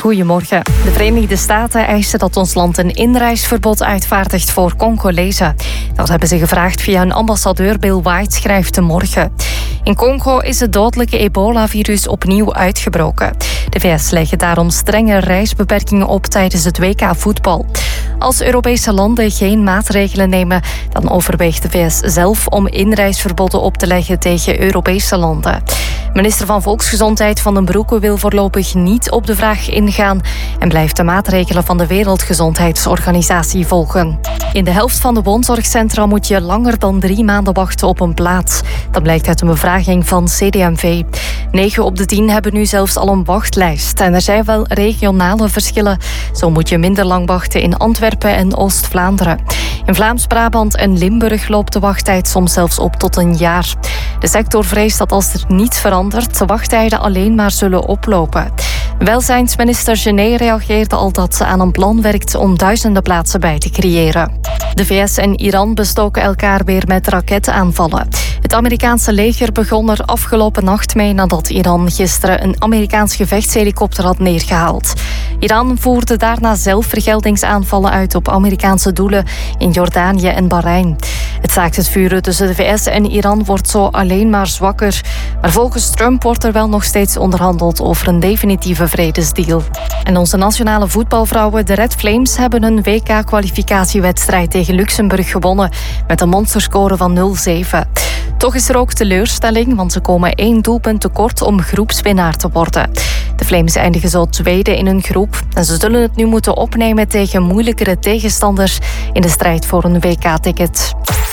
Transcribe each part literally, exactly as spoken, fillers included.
Goedemorgen. De Verenigde Staten eisen dat ons land een inreisverbod uitvaardigt voor Congolezen. Dat hebben ze gevraagd via hun ambassadeur Bill White, schrijft De Morgen. In Congo is het dodelijke ebola-virus opnieuw uitgebroken. De V S leggen daarom strenge reisbeperkingen op tijdens het W K voetbal. Als Europese landen geen maatregelen nemen, dan overweegt de V S zelf om inreisverboden op te leggen tegen Europese landen. Minister van Volksgezondheid Van den Broeke wil voorlopig niet op de vraag ingaan en blijft de maatregelen van de Wereldgezondheidsorganisatie volgen. In de helft van de woonzorgcentra moet je langer dan drie maanden wachten op een plaats. Dat blijkt uit een bevraging van C D M V. Negen op de tien hebben nu zelfs al een wachtlijst. En er zijn wel regionale verschillen. Zo moet je minder lang wachten in Antwerpen en Oost-Vlaanderen. In Vlaams-Brabant en Limburg loopt de wachttijd soms zelfs op tot een jaar. De sector vreest dat als er niets verandert, de wachttijden alleen maar zullen oplopen. Welzijnsminister Genet reageerde al dat ze aan een plan werkt om duizenden plaatsen bij te creëren. De V S en Iran bestoken elkaar weer met raketaanvallen. Het Amerikaanse leger begon er afgelopen nacht mee nadat Iran gisteren een Amerikaans gevechtshelikopter had neergehaald. Iran voerde daarna zelf vergeldingsaanvallen uit op Amerikaanse doelen in Jordanië en Bahrein. Het staakt het vuren tussen de V S en Iran wordt zo alleen maar zwakker. Maar volgens Trump wordt er wel nog steeds onderhandeld over een definitieve vredesdeal. En onze nationale voetbalvrouwen, de Red Flames, hebben een W K-kwalificatiewedstrijd tegen Luxemburg gewonnen met een monsterscore van nul zeven. Toch is er ook teleurstelling, want ze komen één doelpunt tekort om groepswinnaar te worden. De Flames eindigen zo tweede in hun groep en ze zullen het nu moeten opnemen tegen moeilijkere tegenstanders in de strijd voor een W K-ticket.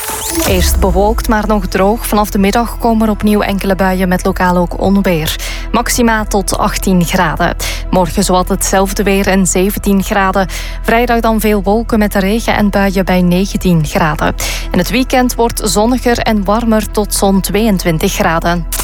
Eerst bewolkt, maar nog droog. Vanaf de middag komen er opnieuw enkele buien met lokaal ook onweer. Maxima tot achttien graden. Morgen zowat hetzelfde weer en zeventien graden. Vrijdag dan veel wolken met regen en buien bij negentien graden. En het weekend wordt zonniger en warmer tot zo'n tweeëntwintig graden.